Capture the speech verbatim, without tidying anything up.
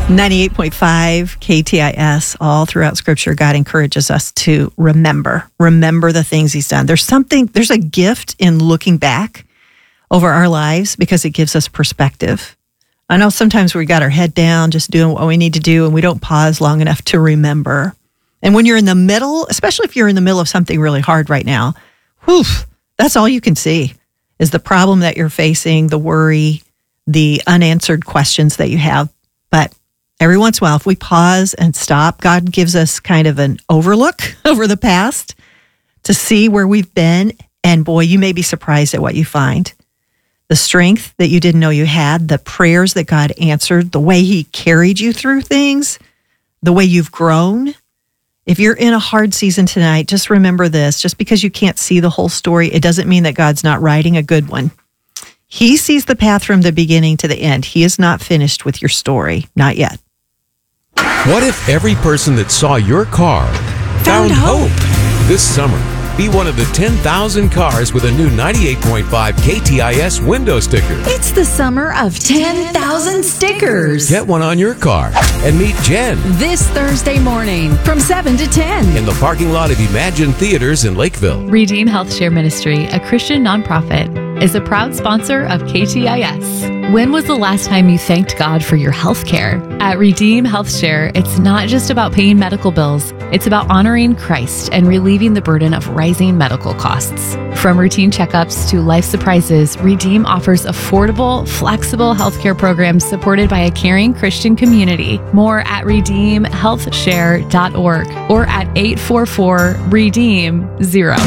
ninety-eight point five K T I S, all throughout Scripture, God encourages us to remember, remember the things He's done. There's something, there's a gift in looking back over our lives because it gives us perspective. I know sometimes we got our head down just doing what we need to do and we don't pause long enough to remember. And when you're in the middle, especially if you're in the middle of something really hard right now, whew, that's all you can see is the problem that you're facing, the worry, the unanswered questions that you have. But every once in a while, if we pause and stop, God gives us kind of an overlook over the past to see where we've been. And boy, you may be surprised at what you find. The strength that you didn't know you had, the prayers that God answered, the way He carried you through things, the way you've grown. If you're in a hard season tonight, just remember this. Just because you can't see the whole story, it doesn't mean that God's not writing a good one. He sees the path from the beginning to the end. He is not finished with your story. Not yet. What if every person that saw your car found, Found hope. hope? This summer, be one of the ten thousand cars with a new ninety-eight point five K T I S window sticker. It's the summer of ten thousand stickers. Get one on your car and meet Jen This Thursday morning from seven to ten. in the parking lot of Imagine Theaters in Lakeville. Redeem Health Share Ministry, a Christian nonprofit, is a proud sponsor of K T I S. When was the last time you thanked God for your health care? At Redeem Health Share, it's not just about paying medical bills. It's about honoring Christ and relieving the burden of rising medical costs. From routine checkups to life surprises, Redeem offers affordable, flexible healthcare programs supported by a caring Christian community. More at redeem health share dot org or at eight four four redeem zero.